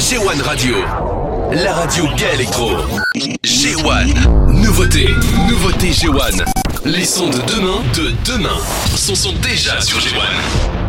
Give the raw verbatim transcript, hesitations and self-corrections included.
G un Radio, la radio gay électro. G un, nouveauté, nouveauté G un. Les sons de demain, de demain, sont, sont déjà sur G un.